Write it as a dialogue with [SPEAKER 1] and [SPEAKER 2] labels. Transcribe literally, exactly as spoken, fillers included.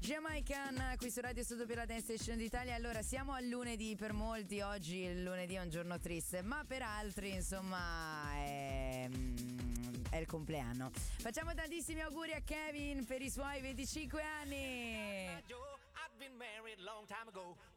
[SPEAKER 1] Jamaican qui su Radio Studio per la Dance Station d'Italia. Allora, siamo al lunedì, per molti oggi il lunedì è un giorno triste, ma per altri insomma è, è il compleanno. Facciamo tantissimi auguri a Kevin per i suoi venticinque anni.